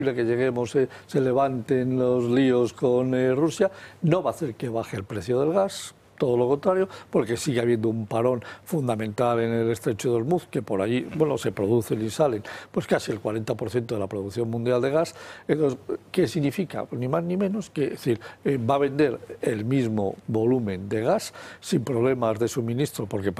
que lleguemos, se levanten los líos con Rusia, no va a hacer que baje el precio del gas. Todo lo contrario, porque sigue habiendo un parón fundamental en el estrecho de Hormuz, que por allí, bueno, se producen y salen pues casi el 40% de la producción mundial de gas. Entonces, ¿qué significa? Pues ni más ni menos que, es decir, va a vender el mismo volumen de gas sin problemas de suministro, porque